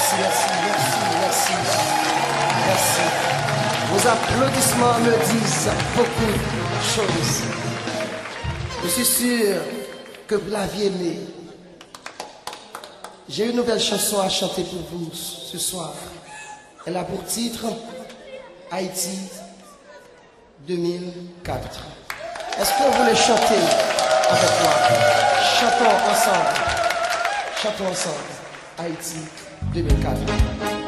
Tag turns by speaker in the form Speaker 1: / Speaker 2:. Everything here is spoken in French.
Speaker 1: merci, merci. Merci. Vos applaudissements me disent beaucoup de choses. Je suis sûr que vous l'aviez aimé. J'ai une nouvelle chanson à chanter pour vous ce soir. Elle a pour titre Haïti 2004. Est-ce que vous voulez chanter avec moi? Chantons ensemble. Chantons ensemble. Haïti 2004.